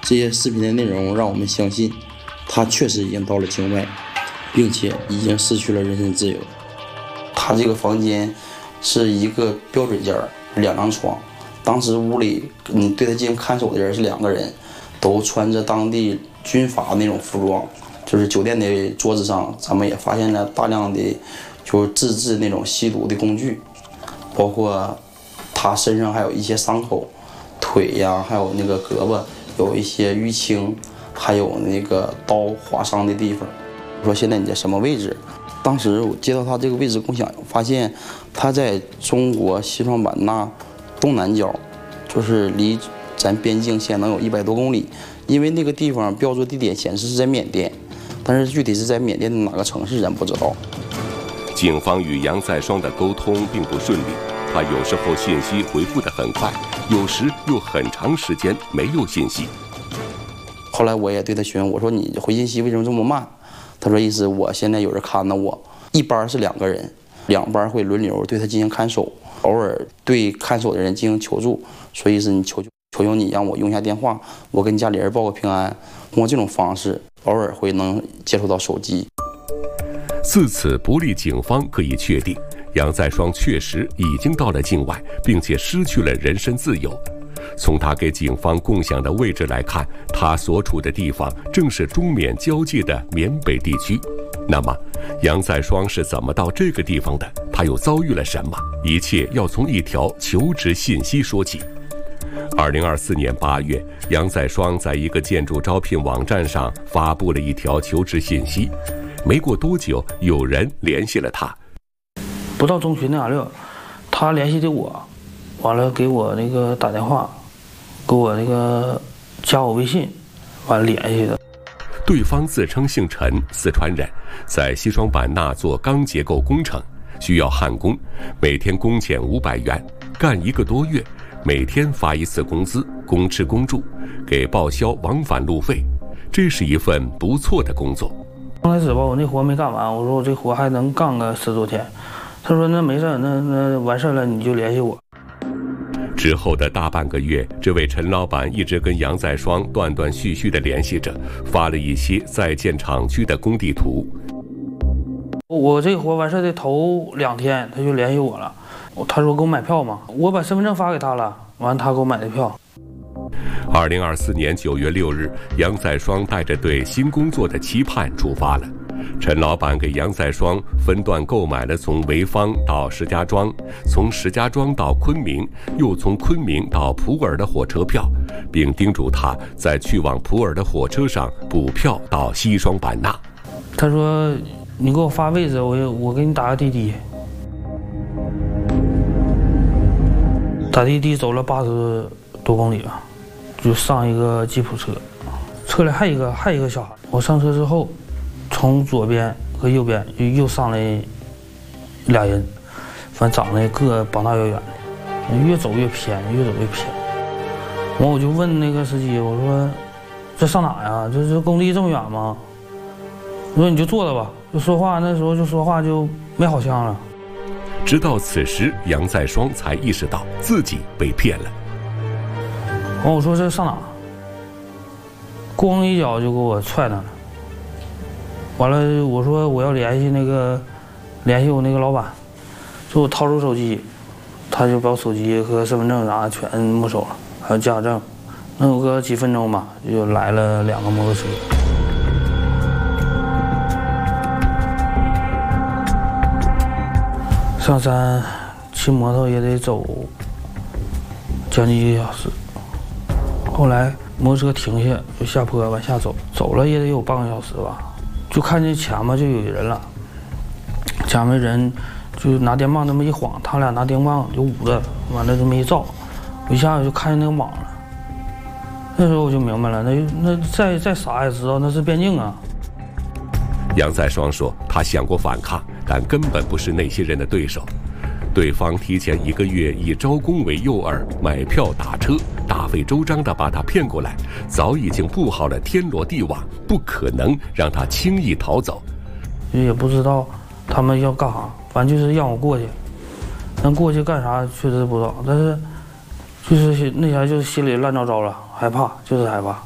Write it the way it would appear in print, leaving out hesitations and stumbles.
这些视频的内容让我们相信，他确实已经到了境外，并且已经失去了人身自由。他这个房间是一个标准间，2张床。当时屋里对他进行看守的人是2个人，都穿着当地军阀那种服装。就是酒店的桌子上，咱们也发现了大量的就是自制那种吸毒的工具，包括他身上还有一些伤口，腿呀，还有那个胳膊有一些淤青，还有那个刀划伤的地方。我说现在你在什么位置？当时我接到他这个位置共享，发现他在中国西双版纳东南角，就是离咱边境线能有100多公里。因为那个地方标注地点显示是在缅甸，但是具体是在缅甸的哪个城市咱不知道。 警方与杨在双的沟通并不顺利，他有时候信息回复得很快，有时又很长时间没有信息。 后来我也对他询问，我说你回信息为什么这么慢？他说意思我现在有人看着我，一班是2个人，2班会轮流对他进行看守，偶尔对看守的人进行求助，所以是你求求你让我用一下电话，我跟家里人报个平安。通过这种方式，偶尔会能接触到手机。 自此不利警方可以确定，杨在双确实已经到了境外，并且失去了人身自由。从他给警方共享的位置来看，他所处的地方正是中缅交界的缅北地区。那么，杨在双是怎么到这个地方的？他又遭遇了什么？一切要从一条求职信息说起。2024年8月，杨在双在一个建筑招聘网站上发布了一条求职信息。没过多久，有人联系了他。 不到中旬那2六，他联系的我，完了给我那个打电话，给我那个加我微信，完了联系的。 对方自称姓陈，四川人，在西双版纳做钢结构工程，需要焊工，每天工钱500元，干1个多月，每天发1次工资，公吃公住，给报销往返路费。这是一份不错的工作。 刚开始吧，我那活没干完，我说我这活还能干个10多天。他说那没事，那完事了你就联系我。 之后的大半个月，这位陈老板一直跟杨在双断断续续地联系着，发了一些在建厂区的工地图。 我这活完事的头2天，他就联系我了。他说给我买票嘛，我把身份证发给他了，完了他给我买的票。 2024年9月6日，杨在双带着对新工作的期盼出发了。陈老板给杨在双分段购买了从潍坊到石家庄，从石家庄到昆明，又从昆明到普洱的火车票，并叮嘱他在去往普洱的火车上补票到西双版纳。 他说你给我发位置，我给你打个滴滴。打滴滴走了80多公里吧，就上一个吉普车，车里还有一个小孩。我上车之后，从左边和右边又上来俩人，反正长得个膀大腰圆的，越走越偏，越走越偏。完我就问那个司机，我说这上哪呀？这工地这么远吗？我说你就坐着吧，就说话，那时候就说话就没好腔了。 直到此时，杨在双才意识到自己被骗了。 完我说这上哪？咣一脚就给我踹那了。完了我说我要联系我那个老板，说我掏出手机，他就把我手机和身份证啥全没收了，还有驾证。能有个几分钟吧，就来了2个摩托车。上山骑摩托也得走将近1个小时，后来摩托车停下就下坡往下走，走了也得有半个小时吧，就看见前面就有人了，前面人就拿电棒那么一晃，他俩拿电棒就捂着，完了这么一照，我一下就看见那个网了。那时候我就明白了，那再傻也知道那是边境啊。 杨在双说，他想过反抗，但根本不是那些人的对手。对方提前1个月以招工为诱饵，买票打车，大费周章地把他骗过来，早已经布好了天罗地网，不可能让他轻易逃走。 也不知道他们要干啥，反正就是让我过去。但过去干啥确实不知道，但是就是那前就是心里乱糟糟了，害怕，就是害怕。